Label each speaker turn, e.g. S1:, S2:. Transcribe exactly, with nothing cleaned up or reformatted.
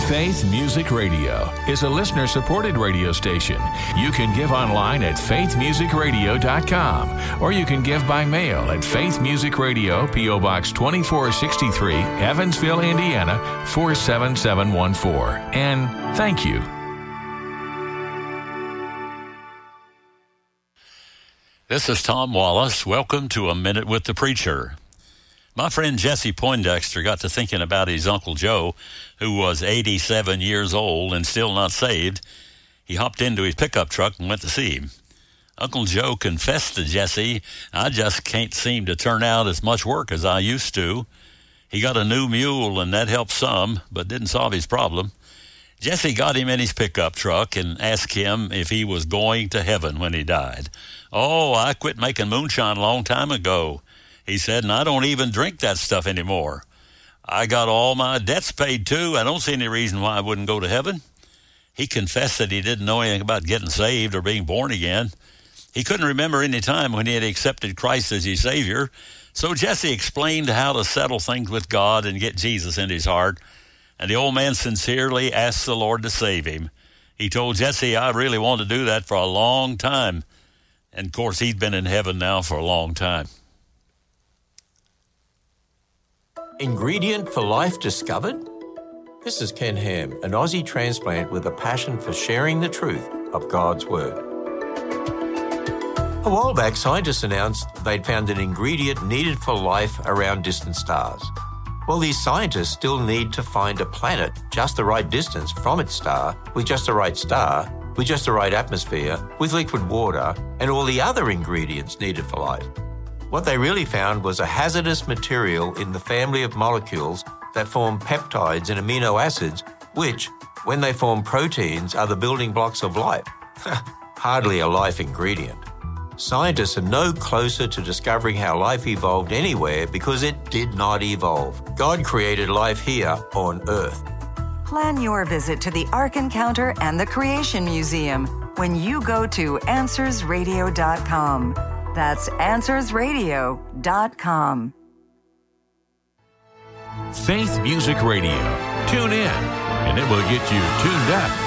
S1: Faith Music Radio is a listener-supported radio station. You can give online at faith music radio dot com, or you can give by mail at Faith Music Radio, P O. Box twenty-four sixty-three, Evansville, Indiana, four seven seven one four. And thank you.
S2: This is Tom Wallace. Welcome to A Minute with the Preacher. My friend Jesse Poindexter got to thinking about his Uncle Joe, who was eighty-seven years old and still not saved. He hopped into his pickup truck and went to see him. Uncle Joe confessed to Jesse, "I just can't seem to turn out as much work as I used to." He got a new mule, and that helped some, but didn't solve his problem. Jesse got him in his pickup truck and asked him if he was going to heaven when he died. "Oh, I quit making moonshine a long time ago," he said, "and I don't even drink that stuff anymore. I got all my debts paid, too. I don't see any reason why I wouldn't go to heaven." He confessed that he didn't know anything about getting saved or being born again. He couldn't remember any time when he had accepted Christ as his Savior. So Jesse explained how to settle things with God and get Jesus into his heart. And the old man sincerely asked the Lord to save him. He told Jesse, "I really wanted to do that for a long time." And, of course, he'd been in heaven now for a long time.
S3: Ingredient for life discovered? This is Ken Ham, an Aussie transplant with a passion for sharing the truth of God's Word. A while back, scientists announced they'd found an ingredient needed for life around distant stars. Well, these scientists still need to find a planet just the right distance from its star, with just the right star, with just the right atmosphere, with liquid water, and all the other ingredients needed for life. What they really found was a hazardous material in the family of molecules that form peptides and amino acids, which, when they form proteins, are the building blocks of life. Hardly a life ingredient. Scientists are no closer to discovering how life evolved anywhere because it did not evolve. God created life here on Earth.
S4: Plan your visit to the Ark Encounter and the Creation Museum when you go to answers radio dot com. That's answers radio dot com.
S1: Faith Music Radio. Tune in, and it will get you tuned up